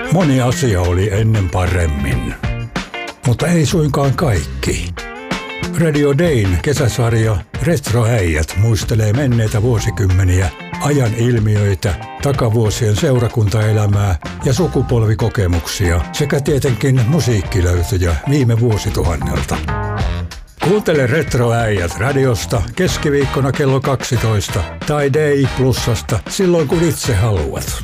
Moni asia oli ennen paremmin, mutta ei suinkaan kaikki. Radio Dayn kesäsarja Retroäijät muistelee menneitä vuosikymmeniä, ajan ilmiöitä, takavuosien seurakuntaelämää ja sukupolvikokemuksia sekä tietenkin musiikkilöytöjä viime vuosituhannelta. Kuuntele Retroäijät radiosta keskiviikkona kello 12 tai Day Plusasta silloin kun itse haluat.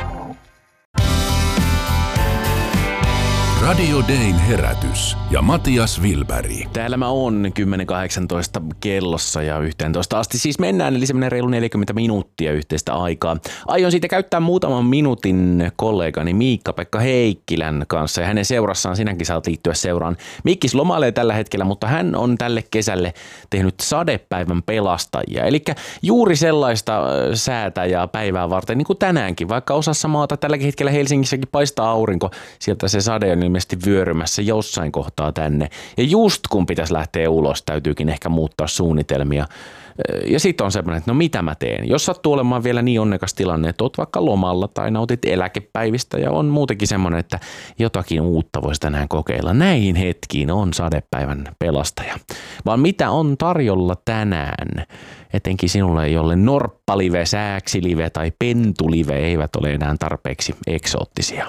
Radio Dayn herätys ja Matias Wilberg. Täällä mä oon 10.18 kellossa ja 11 asti siis mennään, eli semmoinen reilu 40 minuuttia yhteistä aikaa. Aion siitä käyttää muutaman minuutin kollegani Miikka-Pekka Heikkilän kanssa ja hänen seurassaan sinäkin saat liittyä seuraan. Mikkis lomailee tällä hetkellä, mutta hän on tälle kesälle tehnyt sadepäivän pelastajia. Eli juuri sellaista säätä ja päivää varten niin kuin tänäänkin, vaikka osassa maata tälläkin hetkellä Helsingissäkin paistaa aurinko, sieltä se sade on ilmeisesti vyörymässä jossain kohtaa tänne. Ja just kun pitäisi lähteä ulos, täytyykin ehkä muuttaa suunnitelmia. Ja sitten on semmoinen, että no mitä mä teen? Jos sattuu olemaan vielä niin onnekas tilanne, että oot vaikka lomalla tai nautit eläkepäivistä ja on muutenkin semmoinen, että jotakin uutta voisi tänään kokeilla. Näihin hetkiin on sadepäivän pelastaja. Vaan mitä on tarjolla tänään? Etenkin sinulle, jolle norppalive, sääksilive tai pentulive eivät ole enää tarpeeksi eksoottisia.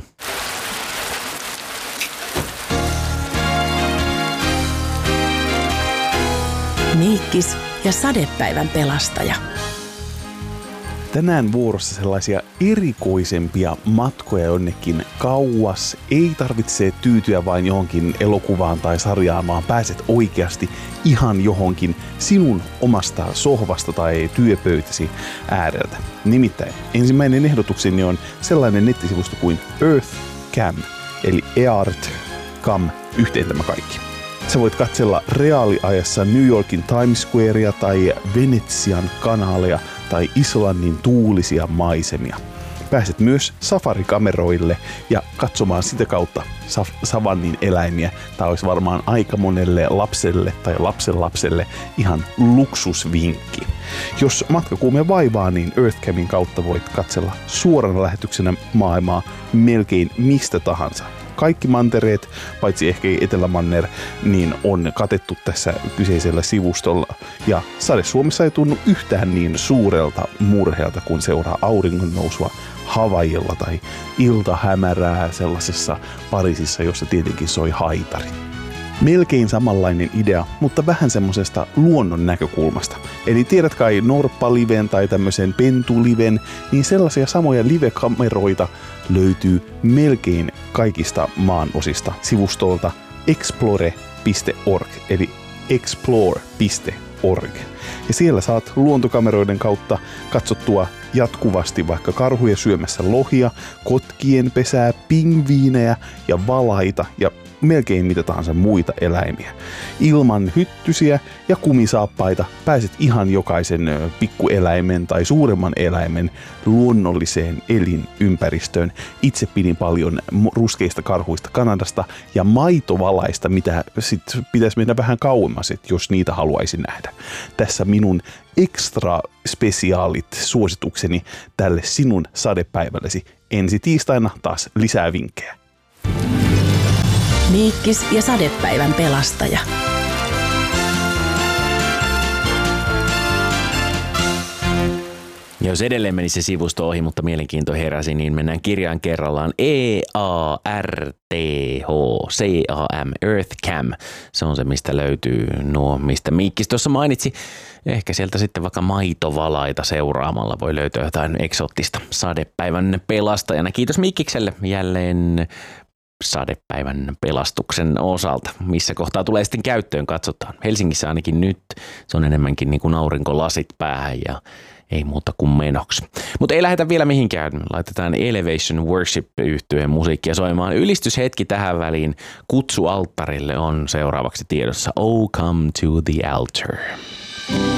Miikkis ja sadepäivän pelastaja. Tänään vuorossa sellaisia erikoisempia matkoja jonnekin kauas. Ei tarvitse tyytyä vain johonkin elokuvaan tai sarjaan, vaan pääset oikeasti ihan johonkin sinun omasta sohvasta tai työpöytäsi ääreltä. Nimittäin ensimmäinen ehdotukseni on sellainen nettisivusto kuin EarthCam, eli EarthCam, yhteen tämä kaikki. Sä voit katsella reaaliajassa New Yorkin Times Squarea tai Venetsian kanaaleja tai Islannin tuulisia maisemia. Pääset myös safarikameroille ja katsomaan sitä kautta savannin eläimiä. Tämä olisi varmaan aika monelle lapselle tai lapsenlapselle ihan luksusvinkki. Jos matkakuume vaivaa, niin EarthCamin kautta voit katsella suorana lähetyksenä maailmaa melkein mistä tahansa. Kaikki mantereet, paitsi ehkä Etelämanner, niin on katettu tässä kyseisellä sivustolla. Ja sade Suomessa ei tunnu yhtään niin suurelta murheelta, kun seuraa auringon nousua Havaijilla tai iltahämärää sellaisessa Pariisissa, jossa tietenkin soi haitari. Melkein samanlainen idea, mutta vähän semmosesta luonnon näkökulmasta. Eli tiedät kai norppaliven tai tämmöisen pentuliven, niin sellaisia samoja live-kameroita löytyy melkein kaikista maanosista sivustolta explore.org, eli explore.org. Ja siellä saat luontokameroiden kautta katsottua jatkuvasti vaikka karhuja syömässä lohia, kotkien pesää, pingviinejä ja valaita ja melkein mitä tahansa muita eläimiä. Ilman hyttysiä ja kumisaappaita pääset ihan jokaisen pikkueläimen tai suuremman eläimen luonnolliseen elinympäristöön. Itse pidin paljon ruskeista karhuista Kanadasta ja maitovalaista, mitä sit pitäisi mennä vähän kauemmas, jos niitä haluaisi nähdä. Tässä minun extra spesiaalit suositukseni tälle sinun sadepäivällesi. Ensi tiistaina taas lisää vinkkejä. Miikkis ja sadepäivän pelastaja. Ja jos edelleen meni se sivusto ohi, mutta mielenkiinto heräsi, niin mennään kirjaan kerrallaan. EarthCam, EarthCam. Se on se, mistä löytyy nuo, mistä Miikkis tuossa mainitsi. Ehkä sieltä sitten vaikka maitovalaita seuraamalla voi löytyä jotain eksoottista sadepäivän pelastajana. Kiitos Miikkikselle jälleen sadepäivän pelastuksen osalta. Missä kohtaa tulee sitten käyttöön, katsotaan. Helsingissä ainakin nyt se on enemmänkin niin kuin aurinkolasit päähän ja ei muuta kuin menoksi. Mutta ei lähdetä vielä mihinkään. Laitetaan Elevation Worship-yhtyeen musiikkia soimaan. Ylistyshetki tähän väliin. Kutsu alttarille on seuraavaksi tiedossa. Oh, come to the altar.